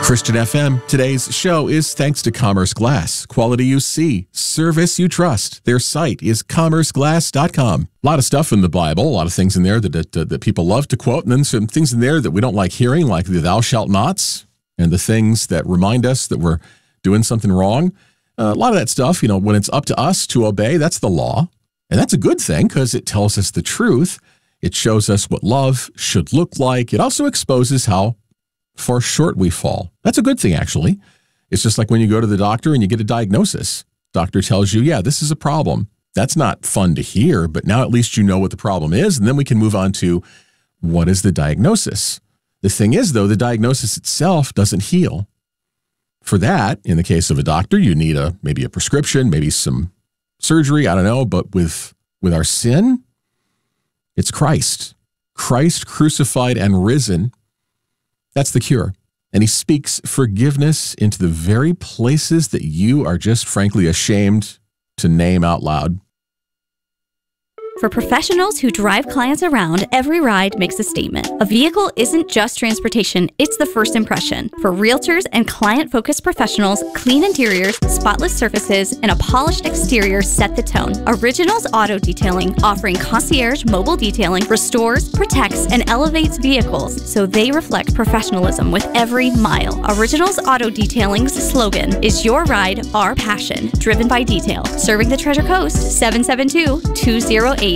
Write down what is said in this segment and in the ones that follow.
Christian FM. Today's show is thanks to Commerce Glass. Quality you see, service you trust. Their site is commerceglass.com. A lot of stuff in the Bible, a lot of things in there that people love to quote, and then some things in there that we don't like hearing, like the thou shalt nots, and the things that remind us that we're doing something wrong. A lot of that stuff, when it's up to us to obey, that's the law. And that's a good thing because it tells us the truth. It shows us what love should look like. It also exposes how far short we fall. That's a good thing, actually. It's just like when you go to the doctor and you get a diagnosis. Doctor tells you, yeah, this is a problem. That's not fun to hear, but now at least you know what the problem is, and then we can move on to what is the diagnosis. The thing is, though, the diagnosis itself doesn't heal. For that, in the case of a doctor, you need maybe a prescription, maybe some surgery, I don't know, but with our sin, it's Christ. Christ crucified and risen. That's the cure. And he speaks forgiveness into the very places that you are just frankly ashamed to name out loud. For professionals who drive clients around, every ride makes a statement. A vehicle isn't just transportation, it's the first impression. For realtors and client-focused professionals, clean interiors, spotless surfaces, and a polished exterior set the tone. Originals Auto Detailing, offering concierge mobile detailing, restores, protects, and elevates vehicles so they reflect professionalism with every mile. Originals Auto Detailing's slogan is your ride, our passion, driven by detail. Serving the Treasure Coast, 772-208-9460,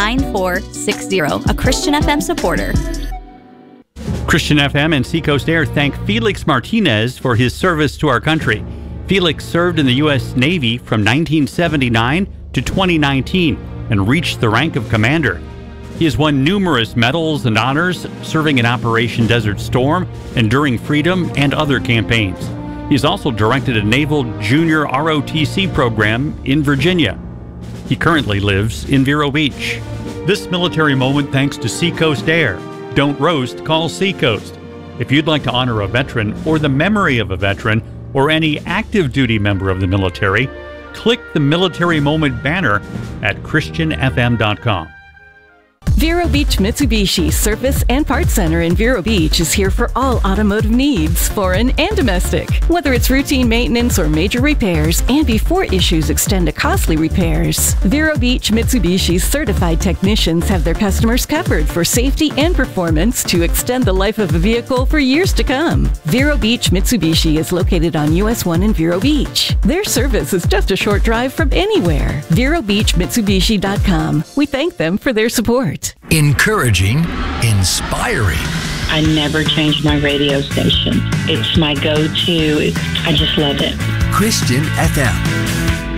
a Christian FM supporter. Christian FM and Seacoast Air thank Felix Martinez for his service to our country. Felix served in the U.S. Navy from 1979 to 2019 and reached the rank of commander. He has won numerous medals and honors serving in Operation Desert Storm, Enduring Freedom, and other campaigns. He has also directed a Naval Junior ROTC program in Virginia. He currently lives in Vero Beach. This military moment thanks to Seacoast Air. Don't roast, call Seacoast. If you'd like to honor a veteran or the memory of a veteran or any active duty member of the military, click the Military Moment banner at christianfm.com. Vero Beach Mitsubishi Service and Parts Center in Vero Beach is here for all automotive needs, foreign and domestic. Whether it's routine maintenance or major repairs, and before issues extend to costly repairs, Vero Beach Mitsubishi's certified technicians have their customers covered for safety and performance to extend the life of a vehicle for years to come. Vero Beach Mitsubishi is located on US 1 in Vero Beach. Their service is just a short drive from anywhere. VeroBeachMitsubishi.com. We thank them for their support. Encouraging, inspiring. I never change my radio station. It's my go-to. I just love it. Christian FM.